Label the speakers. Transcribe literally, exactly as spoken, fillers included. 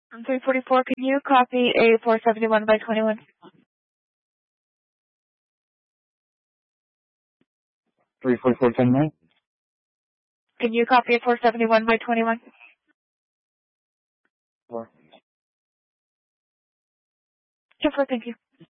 Speaker 1: On three forty-four, can you copy a four seventy-one by twenty-one?
Speaker 2: three forty-four, ten nine.
Speaker 1: Can you copy a four seventy-one by twenty-one?
Speaker 2: Four.
Speaker 1: Sure, thank you.